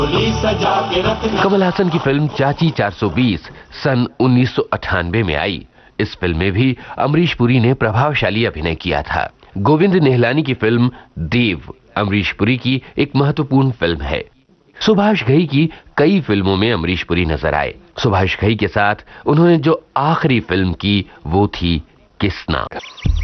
कमल हासन की फिल्म चाची 420 सन 1998 में आई। इस फिल्म में भी अमरीश पुरी ने प्रभावशाली अभिनय किया था। गोविंद निहलानी की फिल्म देव अमरीश पुरी की एक महत्वपूर्ण फिल्म है। सुभाष घई की कई फिल्मों में अमरीश पुरी नजर आए। सुभाष घई के साथ उन्होंने जो आखिरी फिल्म की वो थी किसना।